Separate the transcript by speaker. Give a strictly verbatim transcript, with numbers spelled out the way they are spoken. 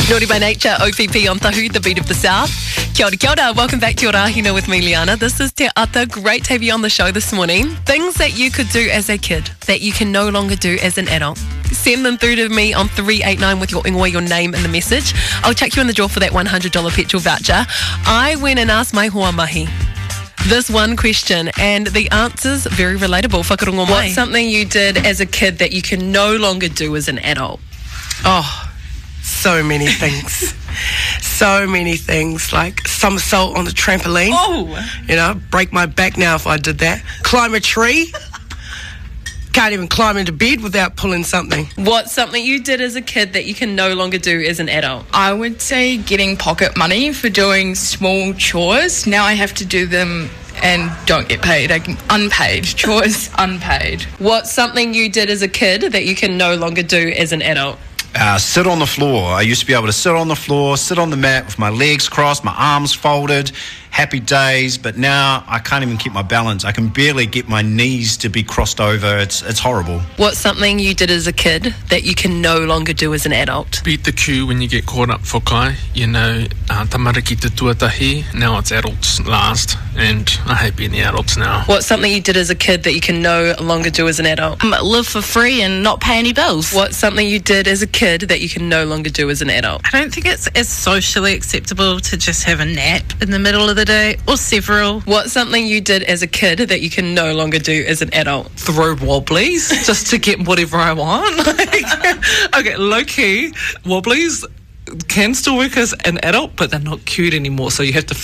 Speaker 1: Naughty by Nature, O P P on Tahu, the beat of the South. Kia ora, kia ora. Welcome back to Your Rahina with me, Liana. This is Te Ata. Great to have you on the show this morning. Things that you could do as a kid that you can no longer do as an adult. Send them through to me on three eight nine with your ingoa, your name and the message. I'll chuck you in the draw for that one hundred dollars petrol voucher. I went and asked my hoa mahi this one question, and the answer's very relatable. Whakarongo mai. What's something you did as a kid that you can no longer do as an adult?
Speaker 2: Oh, so many things. So many things, like somersault on the trampoline.
Speaker 1: Oh!
Speaker 2: You know, break my back now if I did that. Climb a tree. Can't even climb into bed without pulling something.
Speaker 1: What's something you did as a kid that you can no longer do as an adult?
Speaker 3: I would say getting pocket money for doing small chores. Now I have to do them and don't get paid. I can unpaid chores, unpaid.
Speaker 1: What's something you did as a kid that you can no longer do as an adult?
Speaker 4: Uh, sit on the floor. I used to be able to sit on the floor, sit on the mat with my legs crossed, my arms folded, happy days, but now I can't even keep my balance. I can barely get my knees to be crossed over. It's it's horrible.
Speaker 1: What's something you did as a kid that you can no longer do as an adult?
Speaker 5: Beat the queue when you get caught up for kai. You know, uh, tamariki te tuatahi. Now it's adults last, and I hate being the adults now.
Speaker 1: What's something you did as a kid that you can no longer do as an adult?
Speaker 6: Um, live for free and not pay any bills.
Speaker 1: What's something you did as a kid that you can no longer do as an adult?
Speaker 6: I don't think it's as socially acceptable to just have a nap in the middle of the day, or several.
Speaker 1: What's something you did as a kid that you can no longer do as an adult?
Speaker 7: Throw wobblies just to get whatever I want. Like, okay, low key, wobblies can still work as an adult, but they're not cute anymore, so you have to